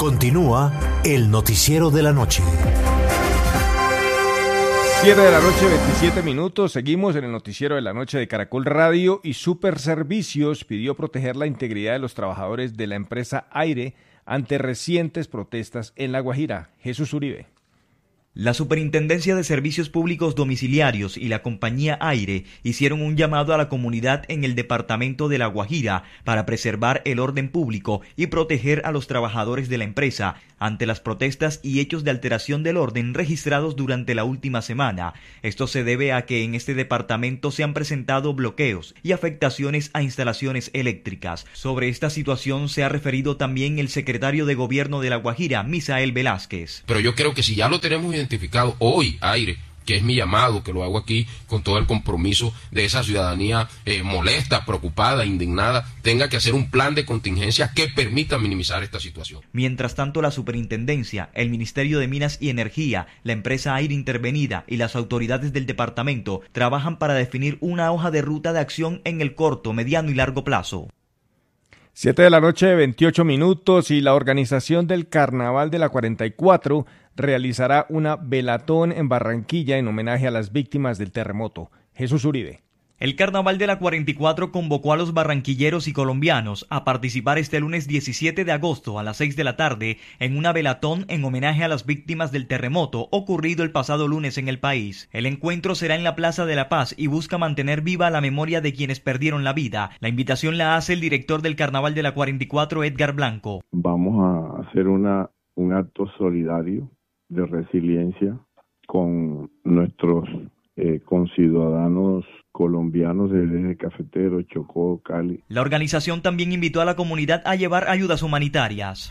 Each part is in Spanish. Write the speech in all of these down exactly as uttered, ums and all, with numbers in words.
Continúa el noticiero de la noche. siete de la noche, veintisiete minutos. Seguimos en el noticiero de la noche de Caracol Radio y Superservicios pidió proteger la integridad de los trabajadores de la empresa Aire ante recientes protestas en La Guajira. Jesús Uribe. La Superintendencia de Servicios Públicos Domiciliarios y la compañía Aire hicieron un llamado a la comunidad en el departamento de La Guajira para preservar el orden público y proteger a los trabajadores de la empresa ante las protestas y hechos de alteración del orden registrados durante la última semana. Esto se debe a que en este departamento se han presentado bloqueos y afectaciones a instalaciones eléctricas. Sobre esta situación se ha referido también el secretario de Gobierno de La Guajira, Misael Velázquez. Pero yo creo que si ya lo tenemos identificado hoy, Aire, que es mi llamado, que lo hago aquí con todo el compromiso de esa ciudadanía eh, molesta, preocupada, indignada, tenga que hacer un plan de contingencia que permita minimizar esta situación. Mientras tanto, la Superintendencia, el Ministerio de Minas y Energía, la empresa Aire intervenida y las autoridades del departamento trabajan para definir una hoja de ruta de acción en el corto, mediano y largo plazo. siete de la noche, veintiocho minutos, y la organización del Carnaval de la cuarenta y cuatro realizará una velatón en Barranquilla en homenaje a las víctimas del terremoto. Jesús Uribe. El Carnaval de la cuarenta y cuatro convocó a los barranquilleros y colombianos a participar este lunes diecisiete de agosto a las seis de la tarde en una velatón en homenaje a las víctimas del terremoto ocurrido el pasado lunes en el país. El encuentro será en la Plaza de la Paz y busca mantener viva la memoria de quienes perdieron la vida. La invitación la hace el director del Carnaval de la cuarenta y cuatro, Edgar Blanco. Vamos a hacer una, un acto solidario de resiliencia con nuestros eh, conciudadanos colombianos del eje cafetero, Chocó, Cali. La organización también invitó a la comunidad a llevar ayudas humanitarias.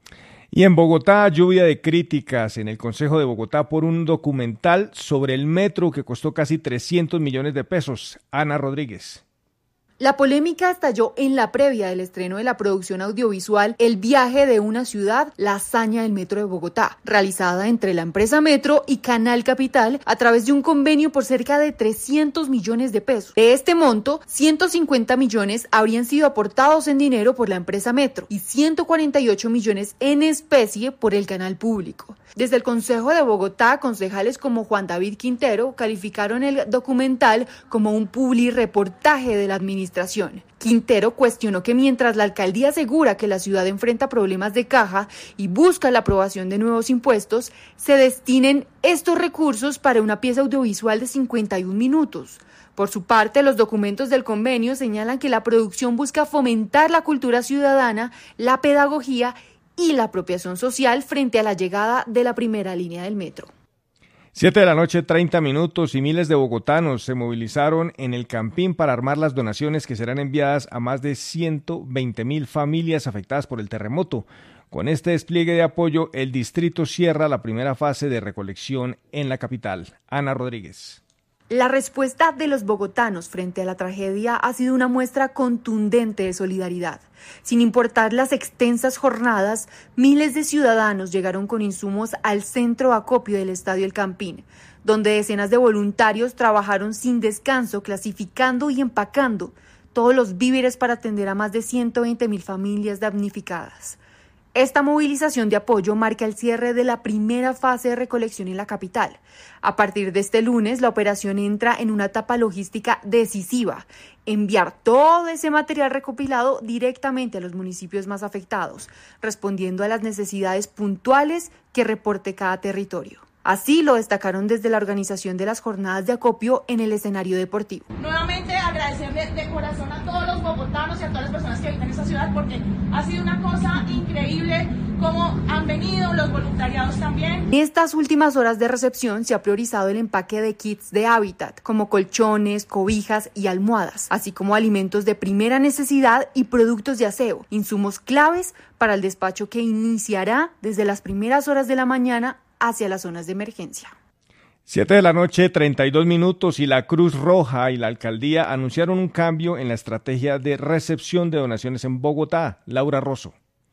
Y en Bogotá, lluvia de críticas en el Consejo de Bogotá por un documental sobre el metro que costó casi trescientos millones de pesos. Ana Rodríguez. La polémica estalló en la previa del estreno de la producción audiovisual El viaje de una ciudad, la hazaña del Metro de Bogotá, realizada entre la empresa Metro y Canal Capital a través de un convenio por cerca de trescientos millones de pesos. De este monto, ciento cincuenta millones habrían sido aportados en dinero por la empresa Metro y ciento cuarenta y ocho millones en especie por el canal público. Desde el Consejo de Bogotá, concejales como Juan David Quintero calificaron el documental como un publireportaje de la administración. Quintero cuestionó que mientras la alcaldía asegura que la ciudad enfrenta problemas de caja y busca la aprobación de nuevos impuestos, se destinen estos recursos para una pieza audiovisual de cincuenta y un minutos. Por su parte, los documentos del convenio señalan que la producción busca fomentar la cultura ciudadana, la pedagogía y la apropiación social frente a la llegada de la primera línea del metro. siete de la noche, treinta minutos, y miles de bogotanos se movilizaron en el Campín para armar las donaciones que serán enviadas a más de ciento veinte mil familias afectadas por el terremoto. Con este despliegue de apoyo, el distrito cierra la primera fase de recolección en la capital. Ana Rodríguez. La respuesta de los bogotanos frente a la tragedia ha sido una muestra contundente de solidaridad. Sin importar las extensas jornadas, miles de ciudadanos llegaron con insumos al centro acopio del Estadio El Campín, donde decenas de voluntarios trabajaron sin descanso, clasificando y empacando todos los víveres para atender a más de ciento veinte mil familias damnificadas. Esta movilización de apoyo marca el cierre de la primera fase de recolección en la capital. A partir de este lunes, la operación entra en una etapa logística decisiva: enviar todo ese material recopilado directamente a los municipios más afectados, respondiendo a las necesidades puntuales que reporte cada territorio. Así lo destacaron desde la organización de las jornadas de acopio en el escenario deportivo. Nuevamente agradecerle de corazón a todos los bogotanos y a todas las personas que habitan esta ciudad, porque ha sido una cosa increíble cómo han venido los voluntariados también. En estas últimas horas de recepción se ha priorizado el empaque de kits de hábitat, como colchones, cobijas y almohadas, así como alimentos de primera necesidad y productos de aseo, insumos claves para el despacho que iniciará desde las primeras horas de la mañana hacia las zonas de emergencia. siete de la noche, treinta y dos minutos, y la Cruz Roja y la alcaldía anunciaron un cambio en la estrategia de recepción de donaciones en Bogotá. Laura Rosso.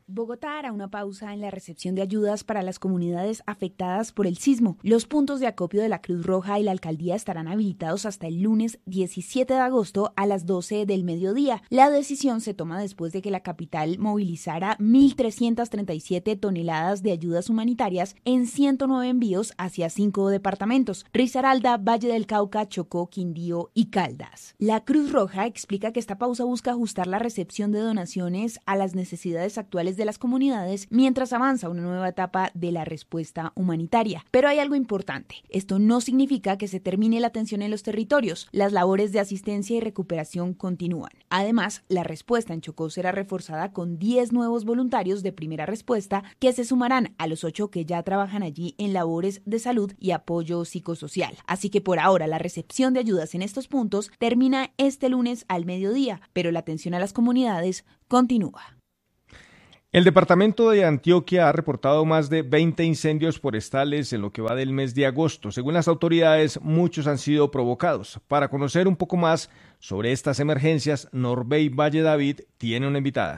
Bogotá hará una pausa en la recepción de ayudas para las comunidades afectadas por el sismo. Los puntos de acopio de la Cruz Roja y la alcaldía estarán habilitados hasta el lunes diecisiete de agosto a las doce del mediodía. La decisión se toma después de que la capital movilizara mil trescientas treinta y siete toneladas de ayudas humanitarias en ciento nueve envíos hacia cinco departamentos: Risaralda, Valle del Cauca, Chocó, Quindío y Caldas. La Cruz Roja explica que esta pausa busca ajustar la recepción de donaciones a las necesidades actuales de las comunidades mientras avanza una nueva etapa de la respuesta humanitaria. Pero hay algo importante. Esto no significa que se termine la atención en los territorios. Las labores de asistencia y recuperación continúan. Además, la respuesta en Chocó será reforzada con diez nuevos voluntarios de primera respuesta que se sumarán a los ocho que ya trabajan allí en labores de salud y apoyo psicosocial. Así que por ahora la recepción de ayudas en estos puntos termina este lunes al mediodía, pero la atención a las comunidades continúa. El departamento de Antioquia ha reportado más de veinte incendios forestales en lo que va del mes de agosto. Según las autoridades, muchos han sido provocados. Para conocer un poco más sobre estas emergencias, Norbey Valle David tiene una invitada.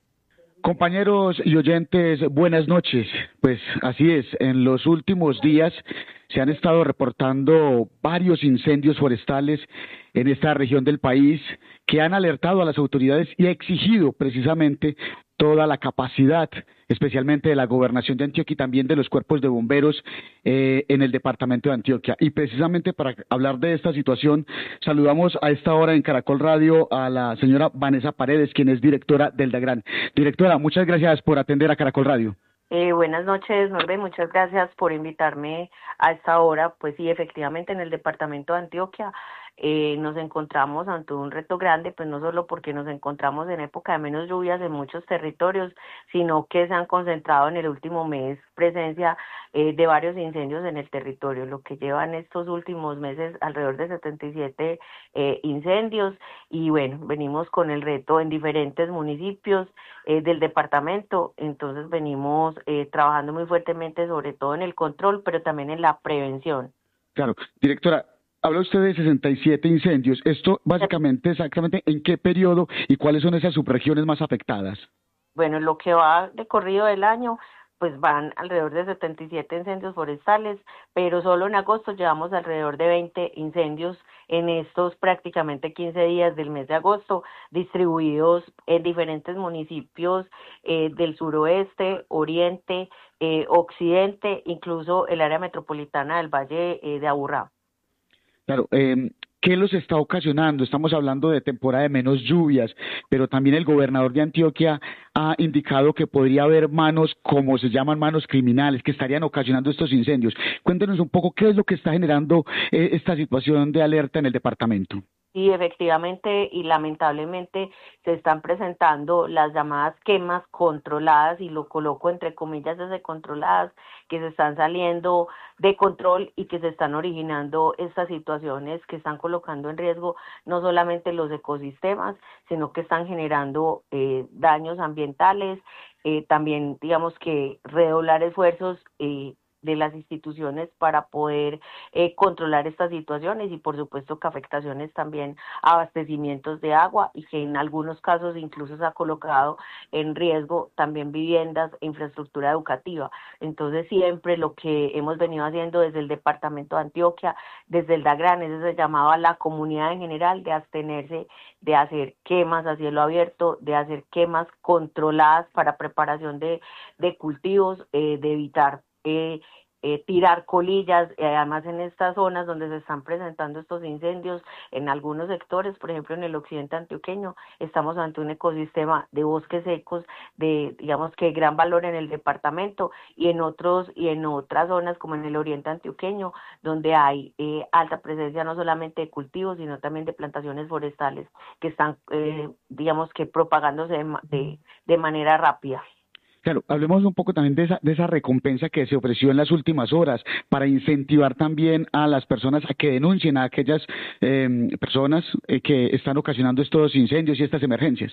Compañeros y oyentes, buenas noches. Pues así es, en los últimos días se han estado reportando varios incendios forestales en esta región del país que han alertado a las autoridades y ha exigido precisamente toda la capacidad, especialmente de la Gobernación de Antioquia y también de los cuerpos de bomberos eh, en el departamento de Antioquia. Y precisamente para hablar de esta situación, saludamos a esta hora en Caracol Radio a la señora Vanessa Paredes, quien es directora del DAGRAN. Directora, muchas gracias por atender a Caracol Radio. Eh, buenas noches, Norbe, muchas gracias por invitarme a esta hora. Pues sí, efectivamente en el departamento de Antioquia eh, nos encontramos ante un reto grande, pues no solo porque nos encontramos en época de menos lluvias en muchos territorios, sino que se han concentrado en el último mes presencia eh, de varios incendios en el territorio, lo que llevan estos últimos meses alrededor de setenta y siete eh, incendios, y bueno, venimos con el reto en diferentes municipios eh, del departamento. Entonces venimos eh, trabajando muy fuertemente, sobre todo en el control, pero también en la prevención. Claro, directora, habla usted de sesenta y siete incendios. Esto básicamente, exactamente, ¿en qué periodo y cuáles son esas subregiones más afectadas? Bueno, lo que va de corrido del año, pues van alrededor de setenta y siete incendios forestales, pero solo en agosto llevamos alrededor de veinte incendios en estos prácticamente quince días del mes de agosto, distribuidos en diferentes municipios eh, del suroeste, oriente, eh, occidente, incluso el área metropolitana del Valle eh, de Aburrá. Claro, eh, ¿qué los está ocasionando? Estamos hablando de temporada de menos lluvias, pero también el gobernador de Antioquia ha indicado que podría haber manos, como se llaman, manos criminales, que estarían ocasionando estos incendios. Cuéntenos un poco qué es lo que está generando eh, esta situación de alerta en el departamento. Sí, efectivamente y lamentablemente se están presentando las llamadas quemas controladas, y lo coloco entre comillas desde controladas, que se están saliendo de control y que se están originando estas situaciones que están colocando en riesgo no solamente los ecosistemas, sino que están generando eh, daños ambientales, eh, también digamos que redoblar esfuerzos eh, de las instituciones para poder eh, controlar estas situaciones, y por supuesto que afectaciones también a abastecimientos de agua, y que en algunos casos incluso se ha colocado en riesgo también viviendas e infraestructura educativa. Entonces siempre lo que hemos venido haciendo desde el departamento de Antioquia, desde el DAGRAN, es ese llamado a la comunidad en general de abstenerse de hacer quemas a cielo abierto, de hacer quemas controladas para preparación de, de cultivos, eh, de evitar Eh, eh, tirar colillas, eh, además en estas zonas donde se están presentando estos incendios, en algunos sectores, por ejemplo en el occidente antioqueño, estamos ante un ecosistema de bosques secos de, digamos que gran valor en el departamento, y en otros y en otras zonas como en el oriente antioqueño, donde hay eh, alta presencia no solamente de cultivos, sino también de plantaciones forestales que están, eh, digamos que propagándose de, de, de manera rápida. Claro, hablemos un poco también de esa, de esa recompensa que se ofreció en las últimas horas para incentivar también a las personas a que denuncien a aquellas eh, personas eh, que están ocasionando estos incendios y estas emergencias.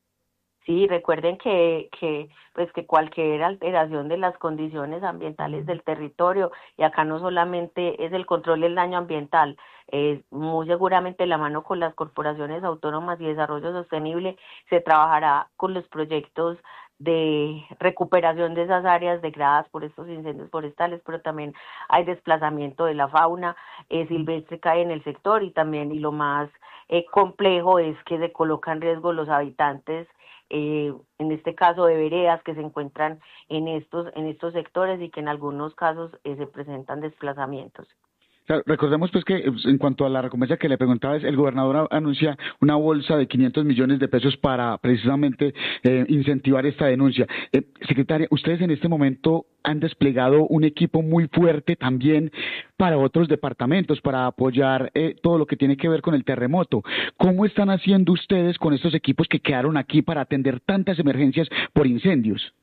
Sí, recuerden que, que, pues que cualquier alteración de las condiciones ambientales del territorio, y acá no solamente es el control del daño ambiental, eh, muy seguramente la mano con las corporaciones autónomas y desarrollo sostenible se trabajará con los proyectos de recuperación de esas áreas degradadas por estos incendios forestales, pero también hay desplazamiento de la fauna eh, silvestre que hay en el sector y también, y lo más eh, complejo es que se coloca en riesgo los habitantes, eh, en este caso de veredas que se encuentran en estos, en estos sectores y que en algunos casos eh, se presentan desplazamientos. Claro, recordemos pues que en cuanto a la recompensa que le preguntaba, el gobernador anuncia una bolsa de quinientos millones de pesos para precisamente eh, incentivar esta denuncia. Eh, secretaria, ustedes en este momento han desplegado un equipo muy fuerte también para otros departamentos, para apoyar eh, todo lo que tiene que ver con el terremoto. ¿Cómo están haciendo ustedes con estos equipos que quedaron aquí para atender tantas emergencias por incendios?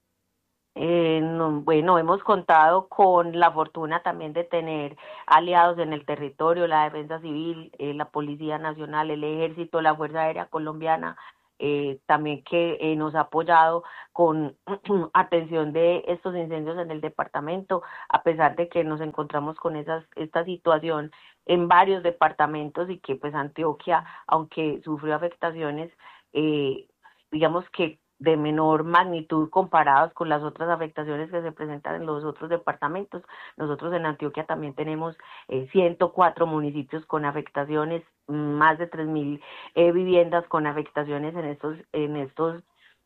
Eh, no, bueno, hemos contado con la fortuna también de tener aliados en el territorio, la Defensa Civil, eh, la Policía Nacional, el Ejército, la Fuerza Aérea Colombiana, eh, también que eh, nos ha apoyado con atención de estos incendios en el departamento, a pesar de que nos encontramos con esas, esta situación en varios departamentos y que pues Antioquia, aunque sufrió afectaciones, eh, digamos que de menor magnitud comparados con las otras afectaciones que se presentan en los otros departamentos. Nosotros en Antioquia también tenemos eh, ciento cuatro municipios con afectaciones, más de tres mil eh, viviendas con afectaciones en estos en estos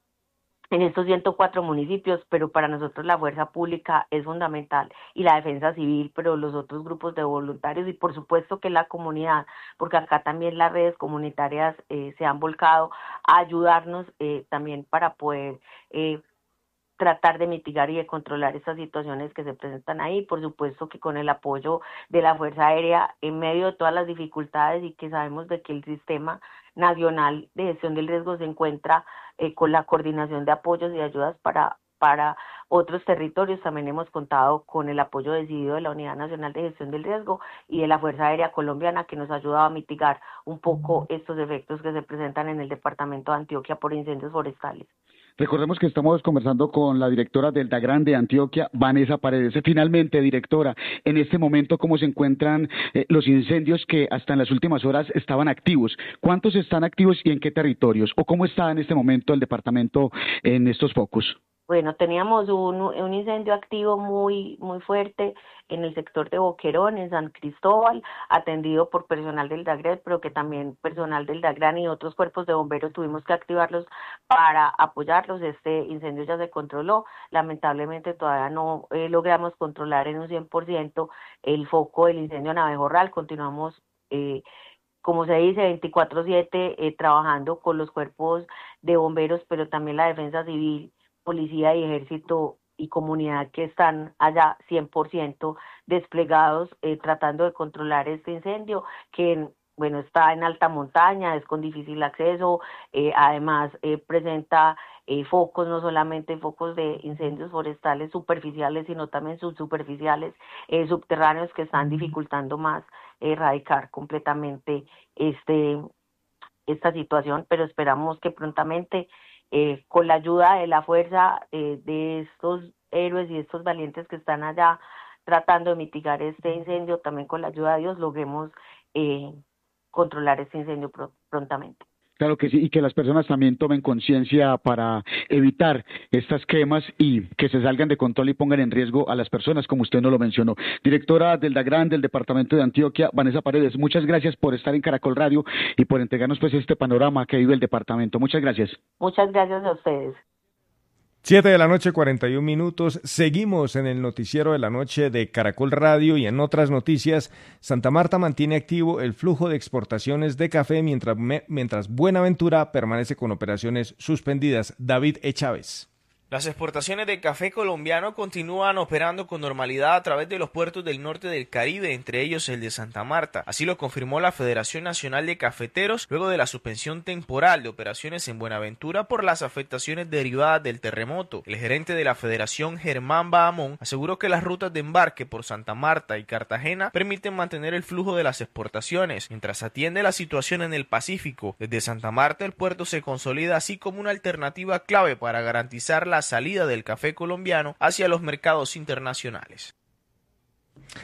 en estos ciento cuatro municipios, pero para nosotros la fuerza pública es fundamental y la defensa civil, pero los otros grupos de voluntarios y por supuesto que la comunidad, porque acá también las redes comunitarias eh, se han volcado a ayudarnos eh, también para poder eh, tratar de mitigar y de controlar estas situaciones que se presentan ahí, por supuesto que con el apoyo de la Fuerza Aérea en medio de todas las dificultades y que sabemos de que el sistema nacional de gestión del riesgo se encuentra eh, con la coordinación de apoyos y ayudas para, para otros territorios. También hemos contado con el apoyo decidido de la Unidad Nacional de Gestión del Riesgo y de la Fuerza Aérea Colombiana, que nos ha ayudado a mitigar un poco estos efectos que se presentan en el departamento de Antioquia por incendios forestales. Recordemos que estamos conversando con la directora del DAGRAN de Antioquia, Vanessa Paredes. Finalmente, directora, en este momento, ¿cómo se encuentran eh, los incendios que hasta en las últimas horas estaban activos? ¿Cuántos están activos y en qué territorios? ¿O cómo está en este momento el departamento en estos focos? Bueno, teníamos un, un incendio activo muy muy fuerte en el sector de Boquerón, en San Cristóbal, atendido por personal del DAGRED, pero que también personal del DAGRAN y otros cuerpos de bomberos tuvimos que activarlos para apoyarlos. Este incendio ya se controló. Lamentablemente todavía no eh, logramos controlar en un cien por ciento el foco del incendio en Abejorral. Continuamos eh, como se dice, veinticuatro siete eh, trabajando con los cuerpos de bomberos, pero también la defensa civil, policía y ejército y comunidad que están allá cien por ciento desplegados eh, tratando de controlar este incendio que bueno está en alta montaña, es con difícil acceso, eh, además eh, presenta eh, focos, no solamente focos de incendios forestales superficiales, sino también subsuperficiales, eh, subterráneos que están dificultando más erradicar completamente este esta situación, pero esperamos que prontamente Eh, con la ayuda de la fuerza eh, de estos héroes y estos valientes que están allá tratando de mitigar este incendio, también con la ayuda de Dios logremos eh, controlar este incendio pr- prontamente. Claro que sí, y que las personas también tomen conciencia para evitar estas quemas y que se salgan de control y pongan en riesgo a las personas, como usted nos lo mencionó. Directora del DAGRAN del Departamento de Antioquia, Vanessa Paredes, muchas gracias por estar en Caracol Radio y por entregarnos pues este panorama que vive el departamento. Muchas gracias. Muchas gracias a ustedes. Siete de la noche, cuarenta y un minutos. Seguimos en el noticiero de la noche de Caracol Radio y en otras noticias. Santa Marta mantiene activo el flujo de exportaciones de café mientras, mientras Buenaventura permanece con operaciones suspendidas. David E. Chávez. Las exportaciones de café colombiano continúan operando con normalidad a través de los puertos del norte del Caribe, entre ellos el de Santa Marta. Así lo confirmó la Federación Nacional de Cafeteros luego de la suspensión temporal de operaciones en Buenaventura por las afectaciones derivadas del terremoto. El gerente de la Federación, Germán Bahamón, aseguró que las rutas de embarque por Santa Marta y Cartagena permiten mantener el flujo de las exportaciones, mientras atiende la situación en el Pacífico. Desde Santa Marta el puerto se consolida así como una alternativa clave para garantizar la salida del café colombiano hacia los mercados internacionales.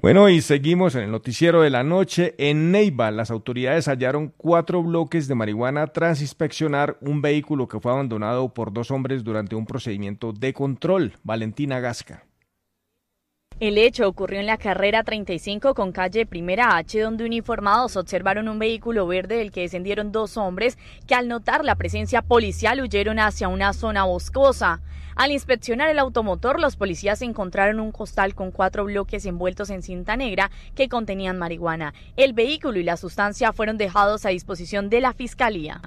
Bueno, y seguimos en el noticiero de la noche. En Neiva, las autoridades hallaron cuatro bloques de marihuana tras inspeccionar un vehículo que fue abandonado por dos hombres durante un procedimiento de control. Valentina Gasca. El hecho ocurrió en la carrera treinta y cinco con calle Primera H, donde uniformados observaron un vehículo verde del que descendieron dos hombres que al notar la presencia policial huyeron hacia una zona boscosa. Al inspeccionar el automotor, los policías encontraron un costal con cuatro bloques envueltos en cinta negra que contenían marihuana. El vehículo y la sustancia fueron dejados a disposición de la Fiscalía.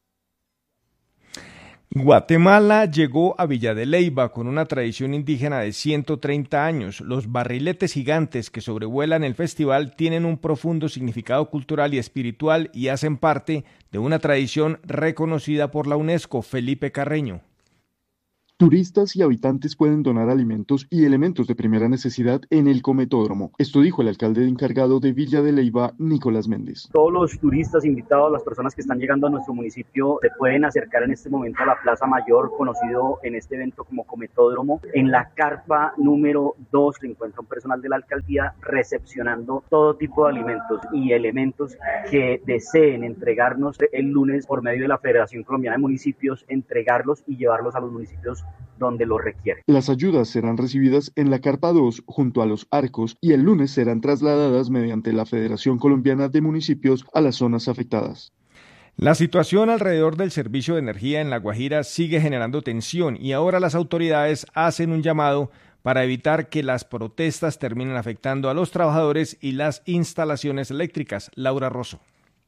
Guatemala llegó a Villa de Leyva con una tradición indígena de ciento treinta años. Los barriletes gigantes que sobrevuelan el festival tienen un profundo significado cultural y espiritual y hacen parte de una tradición reconocida por la UNESCO. Felipe Carreño. Turistas y habitantes pueden donar alimentos y elementos de primera necesidad en el cometódromo. Esto dijo el alcalde encargado de Villa de Leyva, Nicolás Méndez. Todos los turistas invitados, las personas que están llegando a nuestro municipio, se pueden acercar en este momento a la Plaza Mayor, conocido en este evento como cometódromo. En la carpa número dos se encuentra un personal de la alcaldía recepcionando todo tipo de alimentos y elementos que deseen entregarnos el lunes por medio de la Federación Colombiana de Municipios, entregarlos y llevarlos a los municipios donde lo requiere. Las ayudas serán recibidas en la carpa dos junto a los arcos y el lunes serán trasladadas mediante la Federación Colombiana de Municipios a las zonas afectadas. La situación alrededor del servicio de energía en La Guajira sigue generando tensión y ahora las autoridades hacen un llamado para evitar que las protestas terminen afectando a los trabajadores y las instalaciones eléctricas. Laura Rosso.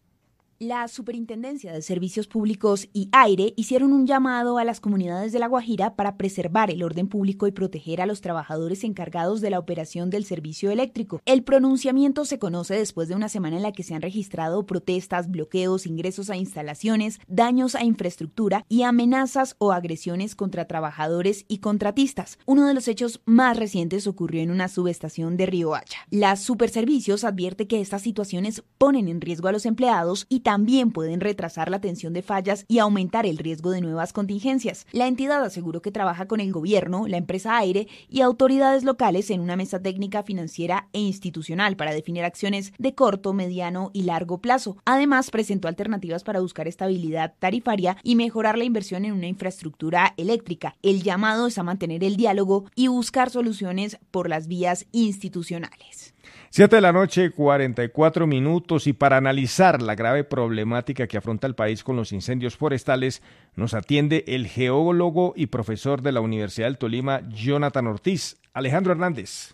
La Superintendencia de Servicios Públicos y Aire hicieron un llamado a las comunidades de La Guajira para preservar el orden público y proteger a los trabajadores encargados de la operación del servicio eléctrico. El pronunciamiento se conoce después de una semana en la que se han registrado protestas, bloqueos, ingresos a instalaciones, daños a infraestructura y amenazas o agresiones contra trabajadores y contratistas. Uno de los hechos más recientes ocurrió en una subestación de Riohacha. La Superservicios advierte que estas situaciones ponen en riesgo a los empleados y también pueden retrasar la atención de fallas y aumentar el riesgo de nuevas contingencias. La entidad aseguró que trabaja con el gobierno, la empresa Aire y autoridades locales en una mesa técnica financiera e institucional para definir acciones de corto, mediano y largo plazo. Además, presentó alternativas para buscar estabilidad tarifaria y mejorar la inversión en una infraestructura eléctrica. El llamado es a mantener el diálogo y buscar soluciones por las vías institucionales. Siete de la noche, cuarenta y cuatro minutos, y para analizar la grave problemática que afronta el país con los incendios forestales, nos atiende el geólogo y profesor de la Universidad del Tolima, Jonathan Ortiz. Alejandro Hernández.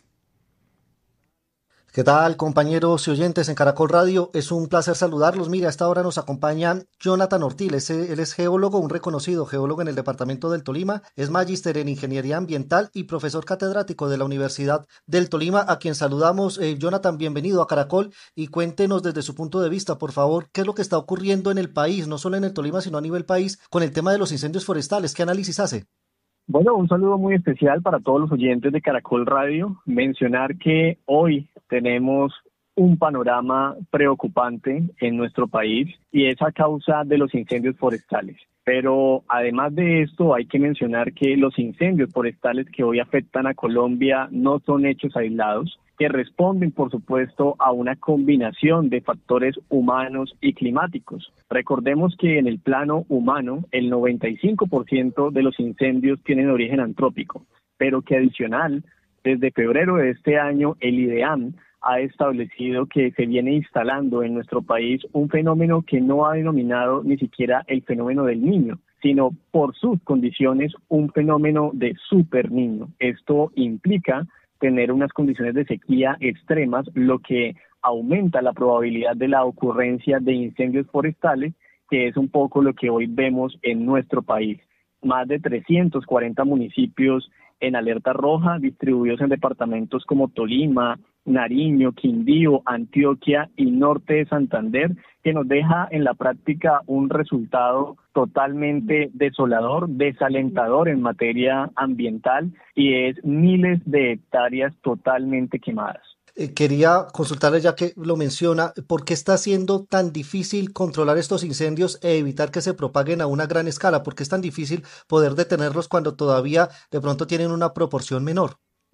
¿Qué tal, compañeros y oyentes en Caracol Radio? Es un placer saludarlos. Mira, a esta hora nos acompaña Jonathan Ortiz. Él es geólogo, un reconocido geólogo en el departamento del Tolima. Es magíster en Ingeniería Ambiental y profesor catedrático de la Universidad del Tolima, a quien saludamos. Eh, Jonathan, bienvenido a Caracol y cuéntenos desde su punto de vista, por favor, qué es lo que está ocurriendo en el país, no solo en el Tolima, sino a nivel país, con el tema de los incendios forestales. ¿Qué análisis hace? Bueno, un saludo muy especial para todos los oyentes de Caracol Radio. Mencionar que hoy tenemos un panorama preocupante en nuestro país y es a causa de los incendios forestales. Pero además de esto hay que mencionar que los incendios forestales que hoy afectan a Colombia no son hechos aislados, que responden, por supuesto, a una combinación de factores humanos y climáticos. Recordemos que en el plano humano, el noventa y cinco por ciento de los incendios tienen origen antrópico, pero que adicional, desde febrero de este año, el IDEAM ha establecido que se viene instalando en nuestro país un fenómeno que no ha denominado ni siquiera el fenómeno del Niño, sino por sus condiciones un fenómeno de super niño. Esto implica tener unas condiciones de sequía extremas, lo que aumenta la probabilidad de la ocurrencia de incendios forestales, que es un poco lo que hoy vemos en nuestro país. Más de trescientos cuarenta municipios en alerta roja, distribuidos en departamentos como Tolima, Nariño, Quindío, Antioquia y norte de Santander, que nos deja en la práctica un resultado totalmente desolador, desalentador en materia ambiental, y es miles de hectáreas totalmente quemadas. Eh, quería consultarle, ya que lo menciona, ¿por qué está siendo tan difícil controlar estos incendios e evitar que se propaguen a una gran escala? ¿Por qué es tan difícil poder detenerlos cuando todavía de pronto tienen una proporción menor?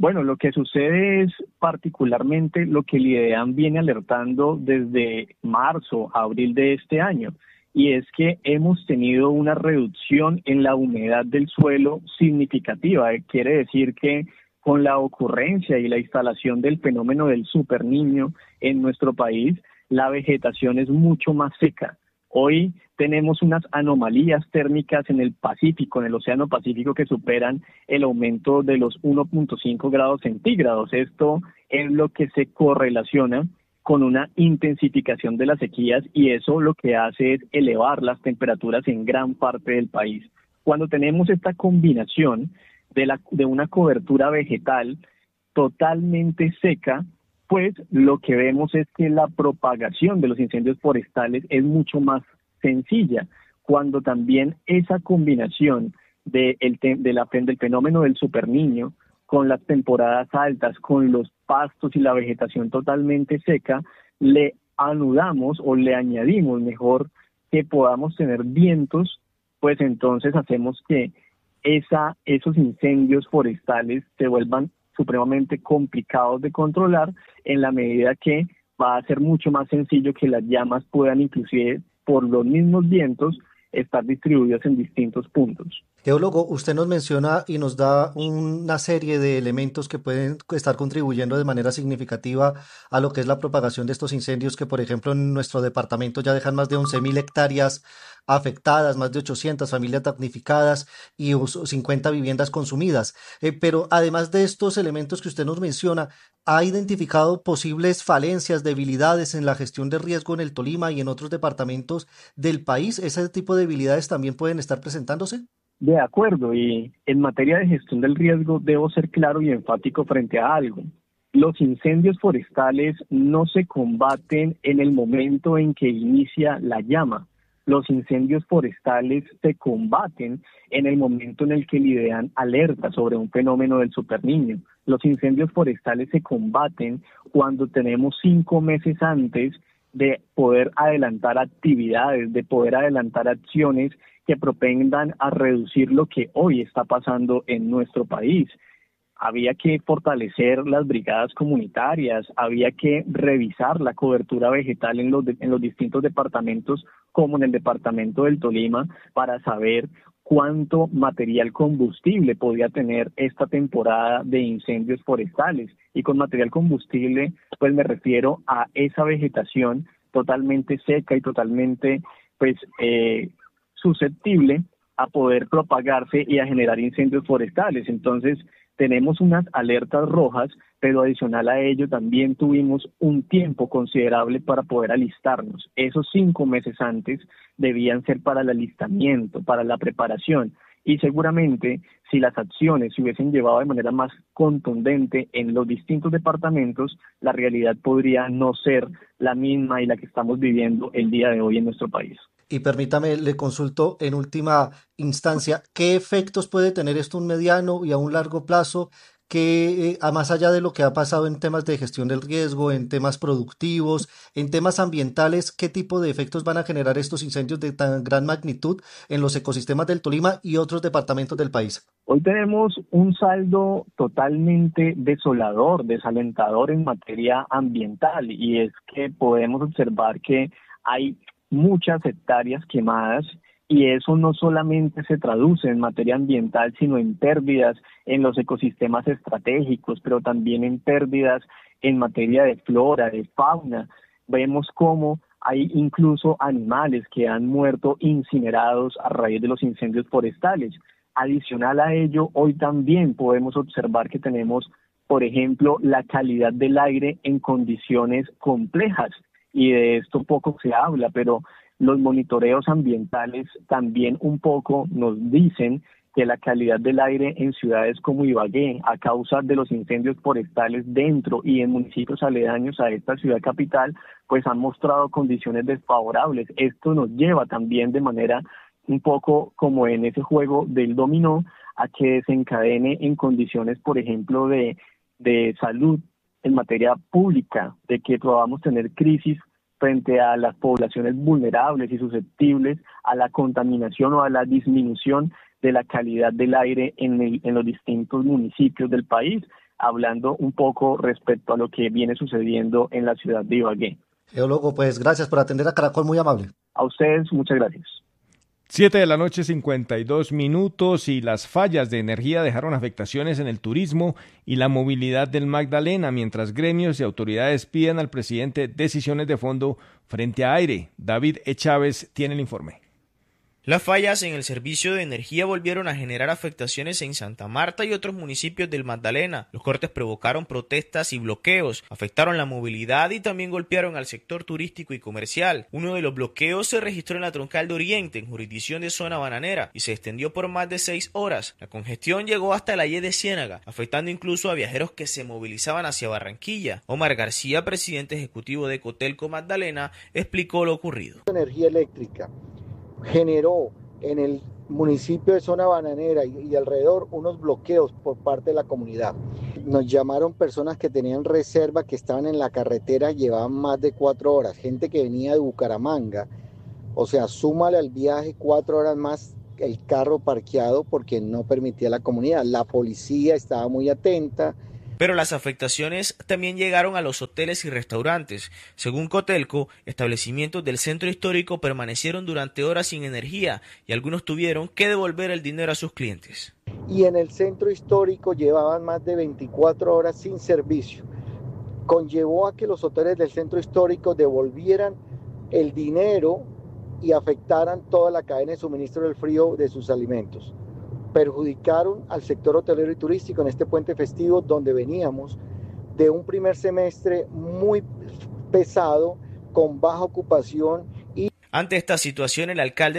Bueno, lo que sucede es particularmente lo que el IDEAM viene alertando desde marzo, abril de este año, y es que hemos tenido una reducción en la humedad del suelo significativa. Quiere decir que con la ocurrencia y la instalación del fenómeno del superniño en nuestro país, la vegetación es mucho más seca. Hoy tenemos unas anomalías térmicas en el Pacífico, en el Océano Pacífico, que superan el aumento de los uno punto cinco grados centígrados. Esto es lo que se correlaciona con una intensificación de las sequías, y eso lo que hace es elevar las temperaturas en gran parte del país. Cuando tenemos esta combinación de, la, de una cobertura vegetal totalmente seca, pues lo que vemos es que la propagación de los incendios forestales es mucho más sencilla, cuando también esa combinación de el de la, del fenómeno del superniño con las temporadas altas, con los pastos y la vegetación totalmente seca, le anudamos o le añadimos, mejor, que podamos tener vientos, pues entonces hacemos que esa, esos incendios forestales se vuelvan supremamente complicados de controlar, en la medida que va a ser mucho más sencillo que las llamas puedan, inclusive por los mismos vientos, estar distribuidas en distintos puntos. Geólogo, usted nos menciona y nos da una serie de elementos que pueden estar contribuyendo de manera significativa a lo que es la propagación de estos incendios, que por ejemplo en nuestro departamento ya dejan más de once mil hectáreas afectadas, más de ochocientas familias damnificadas y cincuenta viviendas consumidas. Eh, pero además de estos elementos que usted nos menciona, ¿ha identificado posibles falencias, debilidades en la gestión de riesgo en el Tolima y en otros departamentos del país? ¿Ese tipo de debilidades también pueden estar presentándose? De acuerdo, y en materia de gestión del riesgo debo ser claro y enfático frente a algo. Los incendios forestales no se combaten en el momento en que inicia la llama. Los incendios forestales se combaten en el momento en el que el IDEAM alerta sobre un fenómeno del superniño. Los incendios forestales se combaten cuando tenemos cinco meses antes de poder adelantar actividades, de poder adelantar acciones que propendan a reducir lo que hoy está pasando en nuestro país. Había que fortalecer las brigadas comunitarias, había que revisar la cobertura vegetal en los, de, en los distintos departamentos, como en el departamento del Tolima, para saber cuánto material combustible podía tener esta temporada de incendios forestales. Y con material combustible, pues me refiero a esa vegetación totalmente seca y totalmente, pues, eh, susceptible a poder propagarse y a generar incendios forestales. Entonces, tenemos unas alertas rojas, pero adicional a ello también tuvimos un tiempo considerable para poder alistarnos. Esos cinco meses antes debían ser para el alistamiento, para la preparación, y seguramente si las acciones se hubiesen llevado de manera más contundente en los distintos departamentos, la realidad podría no ser la misma y la que estamos viviendo el día de hoy en nuestro país. Y permítame, le consulto en última instancia, ¿qué efectos puede tener esto a un mediano y a un largo plazo? Que eh, a más allá de lo que ha pasado en temas de gestión del riesgo, en temas productivos, en temas ambientales, ¿qué tipo de efectos van a generar estos incendios de tan gran magnitud en los ecosistemas del Tolima y otros departamentos del país? Hoy tenemos un saldo totalmente desolador, desalentador en materia ambiental, y es que podemos observar que hay muchas hectáreas quemadas, y eso no solamente se traduce en materia ambiental, sino en pérdidas en los ecosistemas estratégicos, pero también en pérdidas en materia de flora, de fauna. Vemos cómo hay incluso animales que han muerto incinerados a raíz de los incendios forestales. Adicional a ello, hoy también podemos observar que tenemos, por ejemplo, la calidad del aire en condiciones complejas. Y de esto poco se habla, pero los monitoreos ambientales también un poco nos dicen que la calidad del aire en ciudades como Ibagué, a causa de los incendios forestales dentro y en municipios aledaños a esta ciudad capital, pues han mostrado condiciones desfavorables. Esto nos lleva también de manera un poco como en ese juego del dominó a que desencadene en condiciones, por ejemplo, de, de salud en materia pública, de que podamos tener crisis frente a las poblaciones vulnerables y susceptibles a la contaminación o a la disminución de la calidad del aire en, el, en los distintos municipios del país. hablando un poco respecto a lo que viene sucediendo en la ciudad de Ibagué. Geólogo, pues gracias por atender a Caracol, muy amable. A ustedes, muchas gracias. Siete de la noche, cincuenta y dos minutos, y las fallas de energía dejaron afectaciones en el turismo y la movilidad del Magdalena, mientras gremios y autoridades piden al presidente decisiones de fondo frente a Aire. David E. Chávez tiene el informe. Las fallas en el servicio de energía volvieron a generar afectaciones en Santa Marta y otros municipios del Magdalena. Los cortes provocaron protestas y bloqueos, afectaron la movilidad y también golpearon al sector turístico y comercial. Uno de los bloqueos se registró en la Troncal de Oriente, en jurisdicción de Zona Bananera, y se extendió por más de seis horas. La congestión llegó hasta la Y de Ciénaga, afectando incluso a viajeros que se movilizaban hacia Barranquilla. Omar García, presidente ejecutivo de Cotelco Magdalena, explicó lo ocurrido. Energía eléctrica generó en el municipio de Zona Bananera y, y alrededor unos bloqueos por parte de la comunidad. Nos llamaron personas que tenían reserva, que estaban en la carretera, llevaban más de cuatro horas, gente que venía de Bucaramanga, o sea, súmale al viaje cuatro horas más el carro parqueado porque no permitía la comunidad. La policía estaba muy atenta. Pero las afectaciones también llegaron a los hoteles y restaurantes. Según Cotelco, establecimientos del centro histórico permanecieron durante horas sin energía y algunos tuvieron que devolver el dinero a sus clientes. Y en el centro histórico llevaban más de veinticuatro horas sin servicio. Conllevó a que los hoteles del centro histórico devolvieran el dinero y afectaran toda la cadena de suministro del frío de sus alimentos. Perjudicaron al sector hotelero y turístico en este puente festivo, donde veníamos de un primer semestre muy pesado, con baja ocupación. Y ante esta situación, el alcalde